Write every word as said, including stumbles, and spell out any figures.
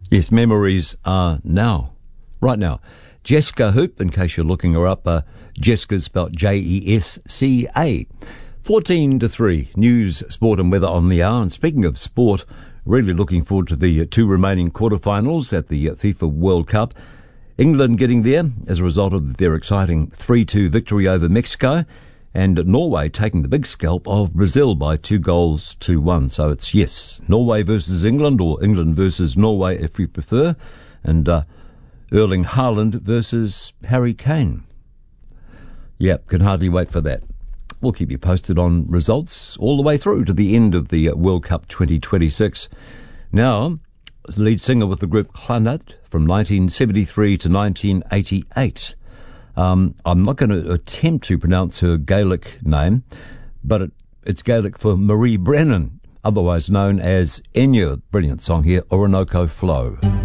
Yes, memories are now, right now. Jessica Hoop, in case you're looking her up, uh, Jessica's spelt J E S C A. fourteen to three, news, sport and weather on the hour. And speaking of sport, really looking forward to the two remaining quarterfinals at the FIFA World Cup. England getting there as a result of their exciting three two victory over Mexico, and Norway taking the big scalp of Brazil by two goals to one. So it's, yes, Norway versus England, or England versus Norway if you prefer, and uh, Erling Haaland versus Harry Kane. Yep, can hardly wait for that. We'll keep you posted on results all the way through to the end of the World Cup twenty twenty-six. Now, lead singer with the group Clannad from nineteen seventy-three to nineteen eighty-eight. Um, I'm not going to attempt to pronounce her Gaelic name, but it, it's Gaelic for Marie Brennan, otherwise known as Enya. Brilliant song here, Orinoco Flow.